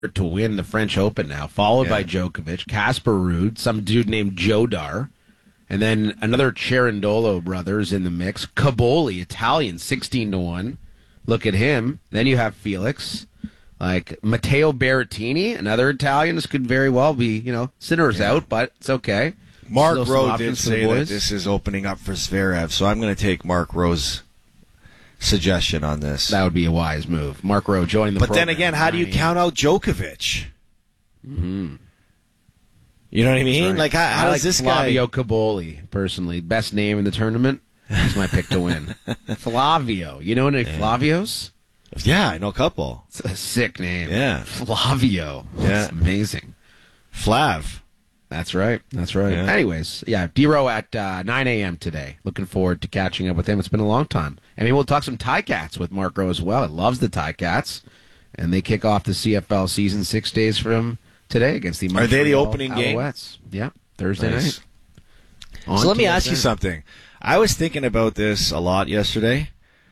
to win the French Open now, followed by Djokovic, Casper Ruud, some dude named Jodar, and then another Cerundolo brothers in the mix. Caboli, Italian, 16-1. Look at him. Then you have Felix. Like Matteo Berrettini, another Italian. This could very well be, Sinner's out, but it's okay. Mark Rowe did say that this is opening up for Zverev, so I'm going to take Mark Rowe's suggestion on this. That would be a wise move. Mark Rowe joining the program. But then again, how do you count out Djokovic? Mm-hmm. You know what I mean? Right. Like, how does this guy... Flavio Caboli, personally. Best name in the tournament. He's my pick to win. Flavio. You know any Flavios? Yeah, I know a couple. It's a sick name. Yeah. Flavio. Yeah. That's amazing. Flav. That's right. Yeah. Anyways, D-Row at 9 a.m. today. Looking forward to catching up with him. It's been a long time. I mean, we'll talk some Ticats with Mark Rowe as well. He loves the Ticats. And they kick off the CFL season 6 days from today against the Montreal Are they the opening Alouettes. Game? Yeah, Thursday night. So let me ask you something. I was thinking about this a lot yesterday.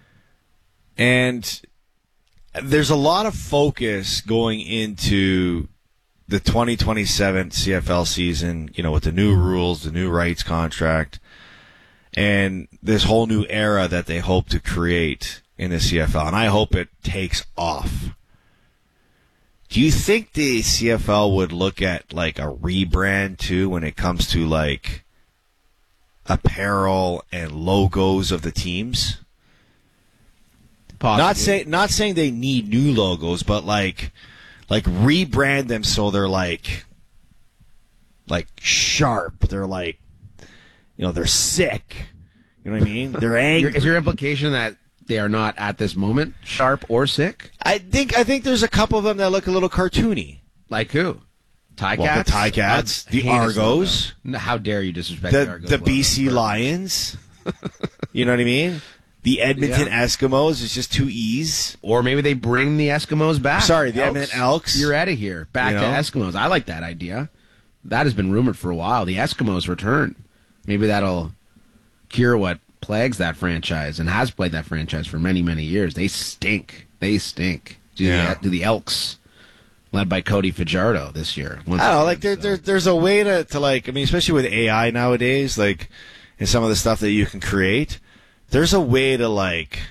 And there's a lot of focus going into the 2027 CFL season, with the new rules, the new rights contract, and this whole new era that they hope to create in the CFL. And I hope it takes off. Do you think the CFL would look at like a rebrand too when it comes to like apparel and logos of the teams? Possibly. Not saying they need new logos, but like rebrand them so they're like sharp. They're like, they're sick. You know what I mean? They're angry. Is your implication that they are not at this moment sharp or sick? I think there's a couple of them that look a little cartoony. Like who? Ticats? Well, the Ticats, the Argos. How dare you disrespect the Argos? The BC Lions. You know what I mean? The Edmonton Eskimos is just 2 E's. Or maybe they bring the Eskimos back. Sorry, the Edmonton Elks. You're out of here. Back to Eskimos. I like that idea. That has been rumored for a while. The Eskimos return. Maybe that'll cure what plagues that franchise and has plagued that franchise for many, many years. They stink. Do the Elks, led by Cody Fajardo this year. I don't know, like there's a way to like, I mean, especially with AI nowadays, like, and some of the stuff that you can create, there's a way to like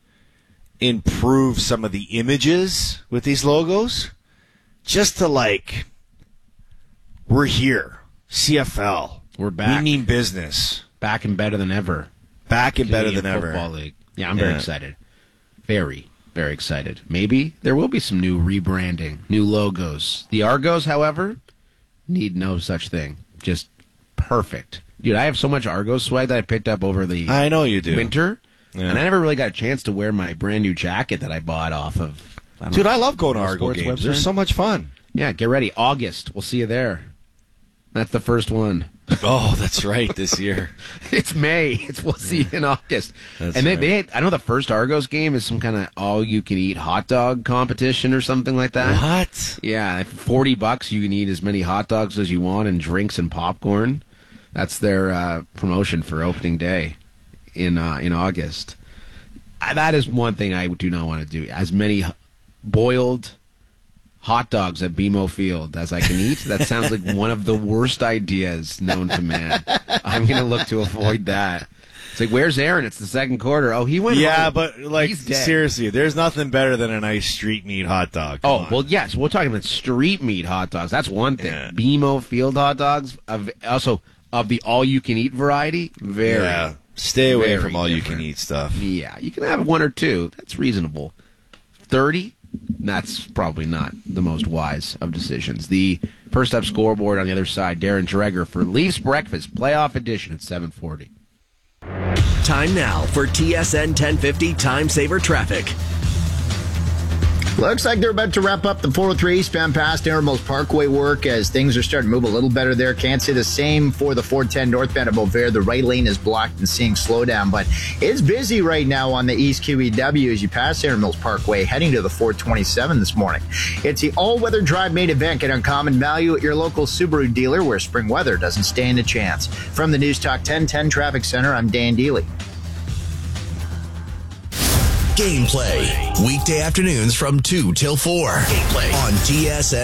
improve some of the images with these logos, just to like, we're here, CFL, we're back, we mean business, back and better than ever. Back and better than ever. Football League. Yeah, I'm very excited. Very, very excited. Maybe there will be some new rebranding, new logos. The Argos, however, need no such thing. Just perfect. Dude, I have so much Argos swag that I picked up over the I know you do. winter, and I never really got a chance to wear my brand new jacket that I bought off of. I love going to Argo games. Website. They're so much fun. Yeah, get ready. August. We'll see you there. That's the first one. Oh, that's right, this year. It's May. We'll see you in August. That's and right. I know the first Argos game is some kind of all-you-can-eat hot dog competition or something like that. What? Yeah, $40 you can eat as many hot dogs as you want and drinks and popcorn. That's their promotion for opening day in August. That is one thing I do not want to do. As many boiled hot dogs at BMO Field as I can eat. That sounds like one of the worst ideas known to man. I'm going to look to avoid that. It's like, where's Aaron? It's the second quarter. Oh, he went home. But like, seriously, there's nothing better than a nice street meat hot dog. Well, yes. We're talking about street meat hot dogs. That's one thing. Yeah. BMO Field hot dogs, also of the all-you-can-eat variety, stay away very from all different. You can eat stuff. Yeah, you can have one or two. That's reasonable. 30? That's probably not the most wise of decisions. The first up scoreboard on the other side, Darren Dreger for Leafs Breakfast, playoff edition at 7:40. Time now for TSN 1050 Time Saver Traffic. Looks like they're about to wrap up the 403 eastbound past Erin Mills Parkway work as things are starting to move a little better there. Can't say the same for the 410 northbound of Beauvais. The right lane is blocked and seeing slowdown, but it's busy right now on the East QEW as you pass Erin Mills Parkway heading to the 427 this morning. It's the all-weather drive made event at Uncommon Value at your local Subaru dealer where spring weather doesn't stand a chance. From the News Talk 1010 Traffic Center, I'm Dan Deely. Gameplay. Weekday afternoons from 2 till 4. Gameplay on TSN